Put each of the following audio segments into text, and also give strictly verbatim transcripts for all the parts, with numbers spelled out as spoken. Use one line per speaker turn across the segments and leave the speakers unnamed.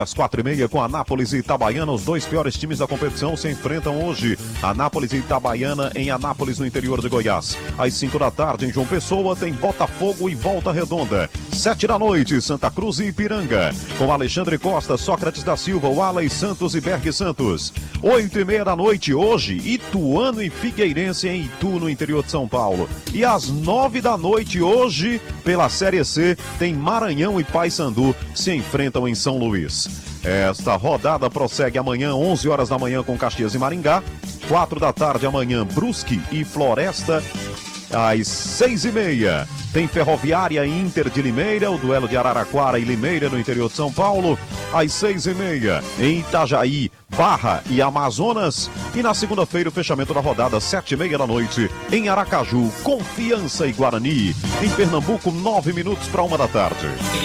Às quatro e meia, com Anápolis e Itabaiana, os dois piores times da competição se enfrentam hoje. Anápolis e Itabaiana em Anápolis, no interior de Goiás. Às cinco da tarde, em João Pessoa, tem Botafogo e Volta Redonda. Sete da noite, Santa Cruz e Ipiranga, com Alexandre Costa, Sócrates da Silva, Wallace Santos e Berg Santos. Oito e meia da noite, hoje, Ituano e Figueirense em Itu, no interior de São Paulo. E às nove da noite, hoje, pela Série C, tem Maranhão e Paysandu se enfrentam em São Luís. Esta rodada prossegue amanhã, onze horas da manhã, com Caxias e Maringá. quatro da tarde amanhã, Brusque e Floresta. Às seis e meia, tem Ferroviária e Inter de Limeira, o duelo de Araraquara e Limeira, no interior de São Paulo. Às seis e meia, em Itajaí, Barra e Amazonas. E na segunda-feira, o fechamento da rodada, sete e meia da noite, em Aracaju, Confiança e Guarani. Em Pernambuco, nove minutos para uma da tarde.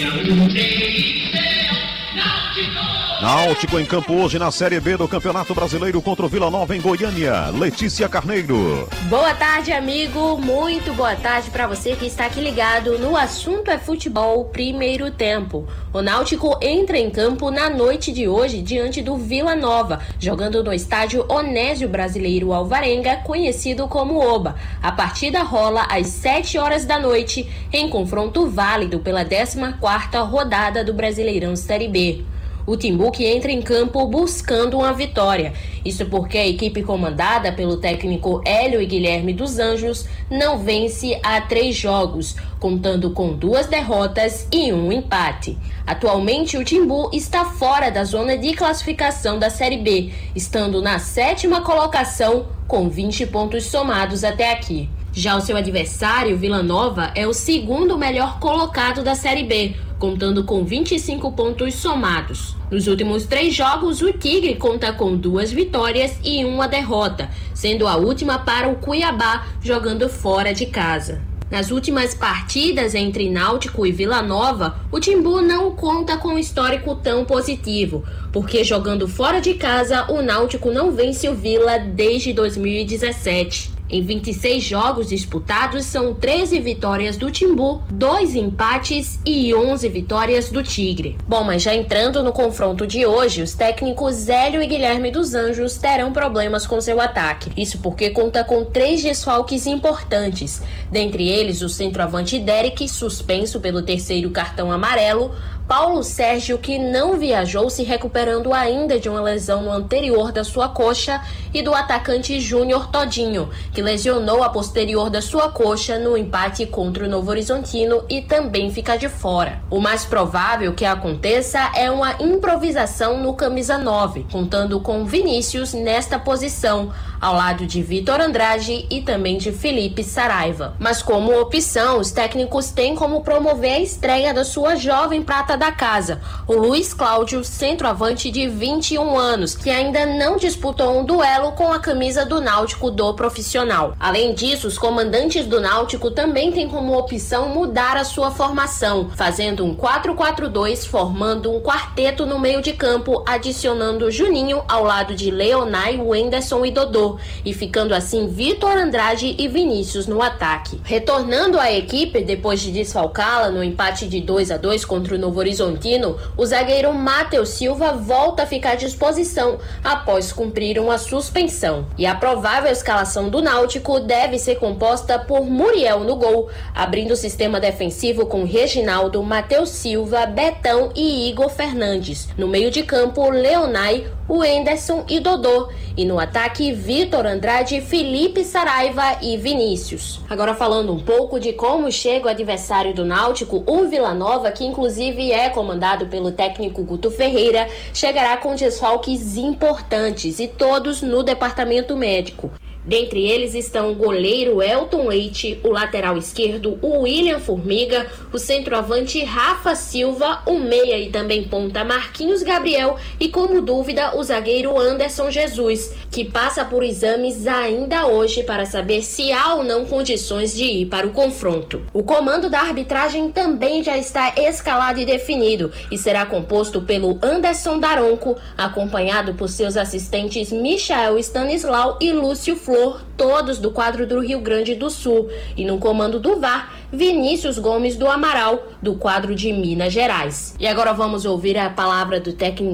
Náutico em campo hoje na Série B do Campeonato Brasileiro contra o Vila Nova em Goiânia. Letícia Carneiro.
Boa tarde, amigo. Muito boa tarde para você que está aqui ligado no Assunto é Futebol Primeiro Tempo. O Náutico entra em campo na noite de hoje diante do Vila Nova, jogando no estádio Onésio Brasileiro Alvarenga, conhecido como Oba. A partida rola às sete horas da noite em confronto válido pela décima quarta rodada do Brasileirão Série B. O Timbu que entra em campo buscando uma vitória. Isso porque a equipe comandada pelo técnico Hélio e Guilherme dos Anjos não vence há três jogos, contando com duas derrotas e um empate. Atualmente, o Timbu está fora da zona de classificação da Série B, estando na sétima colocação com vinte pontos somados até aqui. Já o seu adversário, Vila Nova, é o segundo melhor colocado da Série B, contando com vinte e cinco pontos somados. Nos últimos três jogos, o Tigre conta com duas vitórias e uma derrota, sendo a última para o Cuiabá, jogando fora de casa. Nas últimas partidas entre Náutico e Vila Nova, o Timbu não conta com um histórico tão positivo, porque jogando fora de casa, o Náutico não vence o Vila desde dois mil e dezessete. Em vinte e seis jogos disputados, são treze vitórias do Timbu, dois empates e onze vitórias do Tigre. Bom, mas já entrando no confronto de hoje, os técnicos Hélio e Guilherme dos Anjos terão problemas com seu ataque. Isso porque conta com três desfalques importantes. Dentre eles, o centroavante Derek, suspenso pelo terceiro cartão amarelo, Paulo Sérgio, que não viajou, se recuperando ainda de uma lesão no anterior da sua coxa, e do atacante Júnior Todinho, que lesionou a posterior da sua coxa no empate contra o Novo Horizontino e também fica de fora. O mais provável que aconteça é uma improvisação no camisa nove, contando com Vinícius nesta posição, ao lado de Vitor Andrade e também de Felipe Saraiva. Mas como opção, os técnicos têm como promover a estreia da sua jovem prata da casa, o Luiz Cláudio, centroavante de vinte e um anos, que ainda não disputou um duelo com a camisa do Náutico do profissional. Além disso, os comandantes do Náutico também têm como opção mudar a sua formação, fazendo um quatro quatro dois, formando um quarteto no meio de campo, adicionando Juninho ao lado de Leonai, Wenderson e Dodô, e ficando assim Vitor Andrade e Vinícius no ataque. Retornando à equipe depois de desfalcá-la no empate de dois a dois contra o Novo Horizontino, o zagueiro Matheus Silva volta a ficar à disposição após cumprir uma suspensão. E a provável escalação do Náutico deve ser composta por Muriel no gol, abrindo o sistema defensivo com Reginaldo, Matheus Silva, Betão e Igor Fernandes. No meio de campo, Leonai, Wenderson e Dodô. E no ataque, Vitor Andrade, Felipe Saraiva e Vinícius. Agora falando um pouco de como chega o adversário do Náutico, o Vila Nova, que inclusive é comandado pelo técnico Guto Ferreira, chegará com desfalques importantes e todos no departamento médico. Dentre eles estão o goleiro Elton Leite, o lateral esquerdo o William Formiga, o centroavante Rafa Silva, o meia e também ponta Marquinhos Gabriel e, como dúvida, o zagueiro Anderson Jesus, que passa por exames ainda hoje para saber se há ou não condições de ir para o confronto. O comando da arbitragem também já está escalado e definido e será composto pelo Anderson Daronco, acompanhado por seus assistentes Michael Stanislau e Lúcio Flor, todos do quadro do Rio Grande do Sul, e no comando do V A R, Vinícius Gomes do Amaral, do quadro de Minas Gerais. E agora vamos ouvir a palavra do técnico